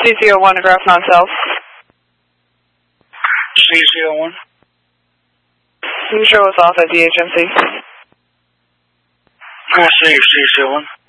CC01 to Graph 9 South. CC01. Can you show us off at the HMC? I see CC01.